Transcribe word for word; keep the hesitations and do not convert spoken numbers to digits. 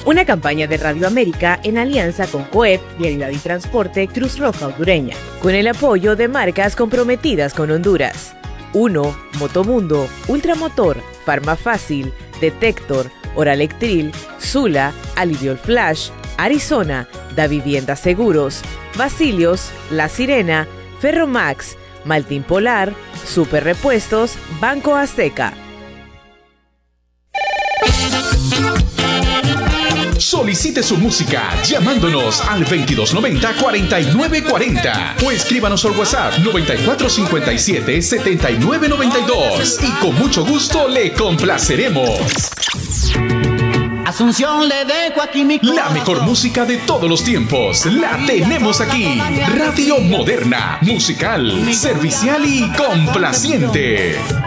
Una campaña de Radio América en alianza con COEP, Vialidad y Transporte, Cruz Roja Hondureña, con el apoyo de marcas comprometidas con Honduras. Uno, Motomundo, Ultramotor, Farmafácil, Detector, Oralectril, Zula, Aliviol Flash, Arizona, Da Vivienda Seguros, Basilios, La Sirena, Ferromax, Maltín Polar, Super Repuestos, Banco Azteca. Solicite su música llamándonos al veintidós noventa, cuarenta y nueve cuarenta o escríbanos al WhatsApp noventa y cuatro cincuenta y siete, setenta y nueve noventa y dos y con mucho gusto le complaceremos. Asunción, le dejo aquí mi corazón. La mejor música de todos los tiempos la tenemos aquí. Radio Moderna, musical, servicial y complaciente.